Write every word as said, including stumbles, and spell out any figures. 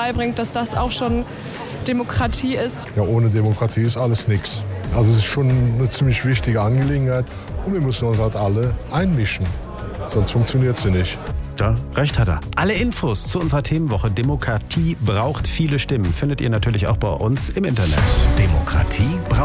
beibringt, dass das auch schon Demokratie ist. Ja, ohne Demokratie ist alles nichts. Also es ist schon eine ziemlich wichtige Angelegenheit und wir müssen uns halt alle einmischen, sonst funktioniert sie nicht. Da recht hat er. Alle Infos zu unserer Themenwoche Demokratie braucht viele Stimmen findet ihr natürlich auch bei uns im Internet. Demokratie braucht